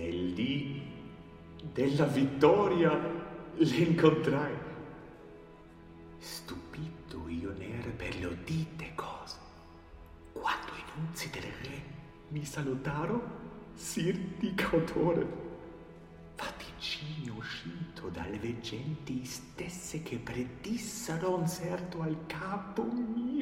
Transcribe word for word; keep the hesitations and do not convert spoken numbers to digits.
Nel dì della vittoria l'incontrai. Stupito io n'ero per le udite cose, quando i nunzi del re mi salutarono, sir di cautore. Vaticini uscito dalle veggenti stesse che predissero un certo al capo mio.